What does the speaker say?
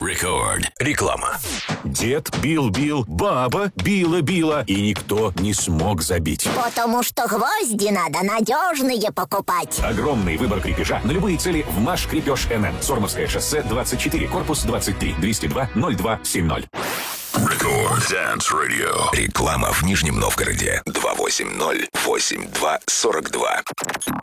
Рекорд. Реклама. Дед бил-бил, баба била-била, и никто не смог забить. Потому что гвозди надо надежные покупать. Огромный выбор крепежа на любые цели в «Маш Крепеж НН». Сормовское шоссе, 24, корпус 23, 202-0270. Рекорд Dance Radio. Реклама в Нижнем Новгороде. 280-82-42.